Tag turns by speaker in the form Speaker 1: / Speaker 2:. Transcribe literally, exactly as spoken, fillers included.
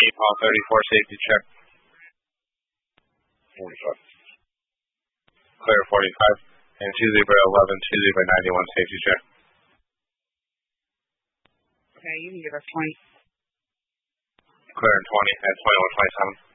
Speaker 1: Nepal thirty-four safety check. forty-five. Clear forty-five. And two Zebra eleven, two Zebra ninety-one safety check.
Speaker 2: Okay, you can give us twenty.
Speaker 1: Clear twenty at twenty-one twenty-seven.